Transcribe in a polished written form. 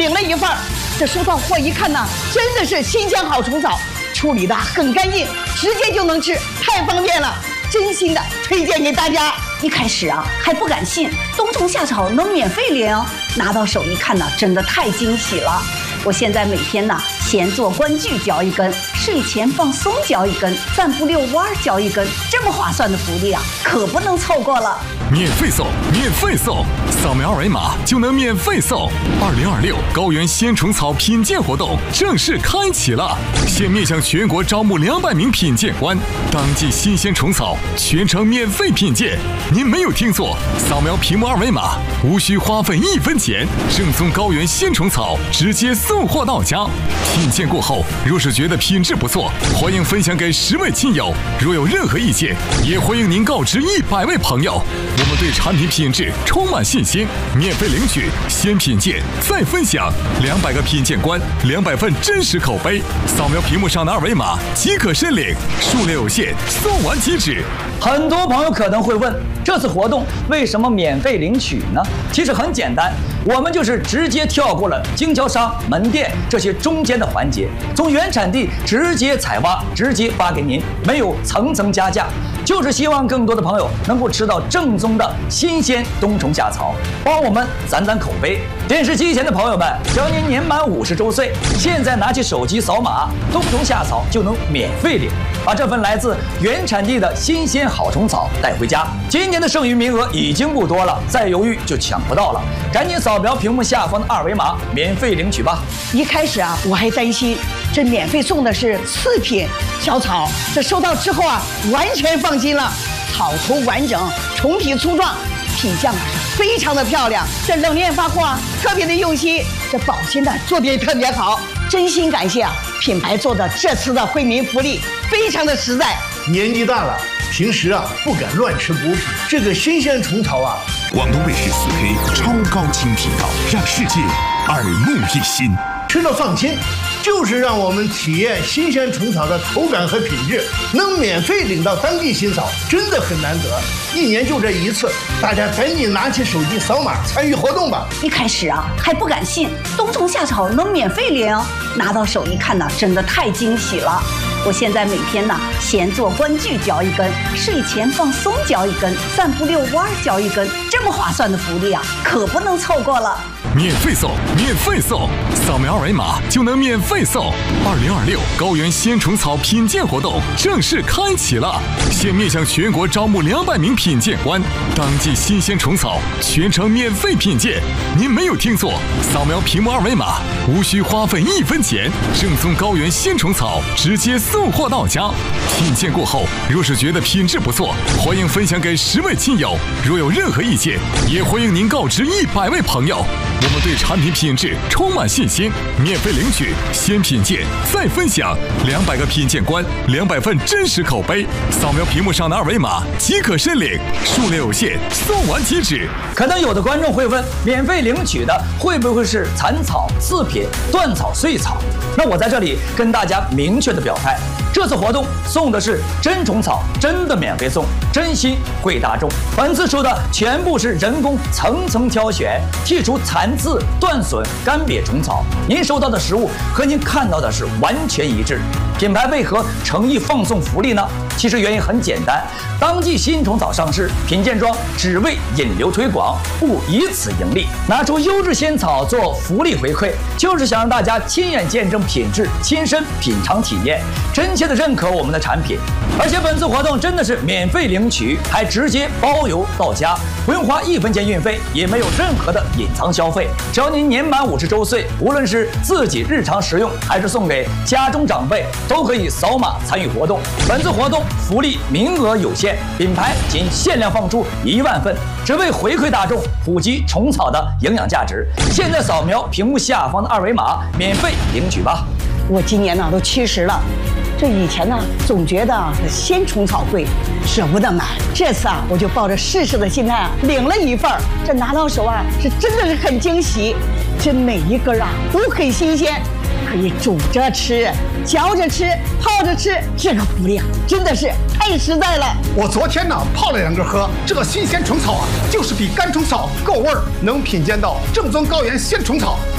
领了一份。这收到货一看呢，真的是新鲜好虫草，处理的很干净，直接就能吃，太方便了，真心的推荐给大家。一开始啊还不敢信，冬虫夏草能免费领，拿到手一看呢，真的太惊喜了。我现在每天呢，闲坐观剧嚼一根，睡前放松嚼一根，散步遛弯嚼一根，这么划算的福利啊，可不能错过了。 免费送，免费送，扫描二维码就能免费送。2026高原鲜虫草品鉴活动正式开启了，现面向全国招募200名品鉴官，当季新鲜虫草全程免费品鉴。您没有听错，扫描屏幕二维码，无需花费1分钱，正宗高原鲜虫草直接送货到家。品鉴过后，若是觉得品质不错，欢迎分享给10位亲友。若有任何意见，也欢迎您告知100位朋友。我们对产品品质充满信心，免费领取，先品鉴再分享，200个品鉴官，200份真实口碑。扫描屏幕上的二维码即可申领，数量有限，送完即止。 很多朋友可能会问，这次活动为什么免费领取呢？其实很简单，我们就是直接跳过了经销商、门店这些中间的环节，从原产地直接采挖，直接发给您，没有层层加价，就是希望更多的朋友能够吃到正宗的新鲜冬虫夏草，帮我们攒口碑。电视机前的朋友们，只要您年满50周岁，现在拿起手机扫码，冬虫夏草就能免费领，把这份来自原产地的新鲜好虫草带回家。今年的剩余名额已经不多了，再犹豫就抢不到了，赶紧扫描屏幕下方的二维码，免费领取吧。 一开始啊，我还担心这免费送的是次品小草，这收到之后啊，完全放心了，草头完整，虫体粗壮，品相啊是非常的漂亮，这冷链发货啊特别的用心，这保鲜的做得也特别好，真心感谢啊品牌做的这次的惠民福利，非常的实在。 年纪大了，平时啊不敢乱吃补品，这个新鲜虫草啊， 广东卫视4K 超高清频道，让世界耳目一新， 吃了放心。就是让我们体验新鲜虫草的口感和品质，能免费领到当地新草，真的很难得。1年就这一次，大家赶紧拿起手机扫码参与活动吧。 一开始啊还不敢信，冬虫夏草能免费领，拿到手一看呢，真的太惊喜了。我现在每天呢，闲坐观剧嚼一根，睡前放松嚼一根，散步遛弯嚼一根，这么划算的福利啊，可不能错过了。 免费送，免费送，扫描二维码就能免费送。2026高原鲜虫草品鉴活动正式开启了，现面向全国招募200名品鉴官，当季新鲜虫草全程免费品鉴。您没有听错，扫描屏幕二维码，无需花费1分钱，正宗高原鲜虫草直接送货到家。品鉴过后，若是觉得品质不错，欢迎分享给10位亲友。若有任何意见，也欢迎您告知100位朋友。我们对产品品质充满信心，免费领取，先品鉴再分享，200个品鉴官，200份真实口碑。扫描屏幕上的二维码即可申领，数量有限，送完即止。 可能有的观众会问，免费领取的会不会是残草、次品、断草、碎草？那我在这里跟大家明确的表态，这次活动送的是真虫草，真的免费送，真心惠大众。本次出的全部是人工层层挑选，剔除残次、断损、干瘪虫草，您收到的食物和您看到的是完全一致。品牌为何诚意放送福利呢？其实原因很简单，当季新虫草上市，品鉴庄只为引流推广，不以此盈利。拿出优质仙草做福利回馈，就是想让大家亲眼见证品质，亲身品尝体验，真切的认可我们的产品。而且本次活动真的是免费领取，还直接包邮到家，不用花1分钱运费，也没有任何的隐藏消费。只要您年满50周岁，无论是自己日常食用，还是送给家中长辈，都可以扫码参与活动。本次活动福利名额有限，品牌仅限量放出1万份，只为回馈大众，普及虫草的营养价值。现在扫描屏幕下方的二维码，免费领取吧。 我今年呢都70了，这以前呢总觉得鲜虫草贵，舍不得买。这次啊，我就抱着试试的心态啊，领了一份儿。这拿到手啊，是真的是很惊喜。这每一根啊都很新鲜，可以煮着吃、嚼着吃、泡着吃，这个福利啊真的是太实在了。 我昨天呢泡了2根喝，这个新鲜虫草啊，就是比干虫草够味儿，能品鉴到正宗高原鲜虫草，